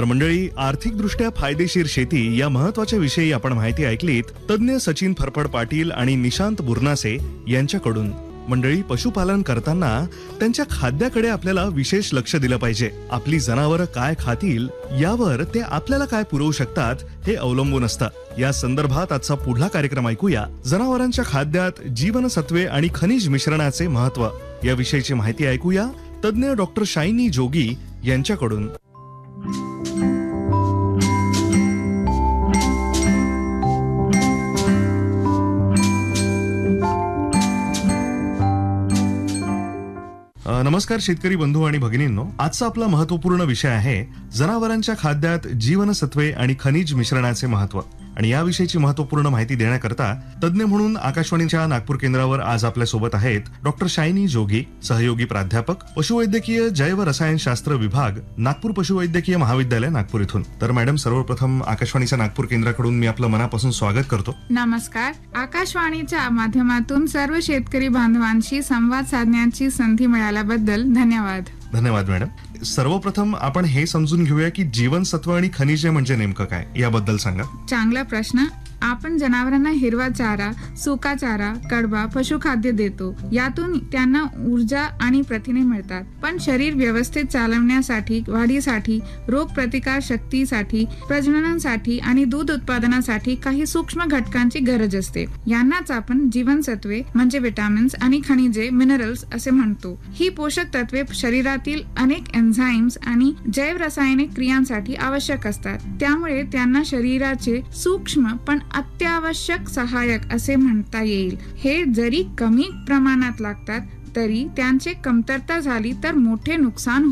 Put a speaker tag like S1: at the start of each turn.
S1: मंडळी, आर्थिकदृष्ट्या फायदेशीर शेती या महत्वाच्या विषयी आपण माहिती ऐकलीत तज्ञ सचिन फरफड पाटील आणि निशांत बुरनासे यांच्याकडून. मंडळी, पशुपालन करताना त्यांच्या खाद्याकडे आपल्याला विशेष लक्ष दिलं पाहिजे. आपली जनावरं काय खातील यावर ते आपल्याला काय पुरवू शकतात हे अवलंबून असतं. या संदर्भात आजचा पुढला कार्यक्रम ऐकूया. जनावरांच्या खाद्यात जीवनसत्वे आणि खनिज मिश्रणाचे महत्व या विषयीची माहिती ऐकूया तज्ञ डॉक्टर शायनी जोगी यांच्याकडून. नमस्कार शेतकरी बंधू आणि भगिनींनो, आजचा आपला महत्वपूर्ण विषय आहे जनावरांच्या खाद्यात जीवनसत्वे आणि खनिज मिश्रणाचे महत्व. आणि याविषयीची महत्वपूर्ण माहिती देण्याकरता तज्ञ म्हणून आकाशवाणीच्या नागपूर केंद्रावर आज आपल्या सोबत आहेत डॉक्टर शायनी जोगी, सहयोगी प्राध्यापक, पशुवैद्यकीय जैव रसायनशास्त्र विभाग, नागपूर पशुवैद्यकीय महाविद्यालय, नागपूर इथून. तर मॅडम, सर्वप्रथम आकाशवाणीच्या नागपूर केंद्राकडून मी आपलं मनापासून स्वागत करतो.
S2: नमस्कार. आकाशवाणीच्या माध्यमातून सर्व शेतकरी बांधवांशी संवाद साधण्याची संधी मिळाल्याबद्दल धन्यवाद.
S1: धन्यवाद मॅडम. सर्वप्रथम आपण हे समजून घेऊया की जीवनसत्व आणि खनिजे म्हणजे नेमकं काय, याबद्दल सांगा.
S2: चांगला प्रश्न. आपण जनावरांना हिरवा चारा, सुका चारा, कडबा, पशुखाद्य देतो. यातून त्यांना ऊर्जा आणि प्रथिने मिळतात. पण शरीर व्यवस्थित चालवण्यासाठी, वाढीसाठी, रोग प्रतिकार शक्तीसाठी, प्रजननासाठी आणि दूध उत्पादनासाठी काही सूक्ष्म घटकांची गरज असते. यांनाच आपण जीवनसत्वे म्हणजे विटामिन्स आणि खनिजे, मिनरल्स असे म्हणतो. ही पोषक तत्वे शरीरातील अनेक एन्झाईम्स आणि जैव रासायनिक क्रियांसाठी आवश्यक असतात. त्यामुळे त्यांना शरीराचे सूक्ष्म पण अत्यावश्यक सहाय्यक असे म्हणता येईल. हे जरी कमी प्रमाणात लागतात तरी त्यांची कमतरता झाली तर मोठे नुकसान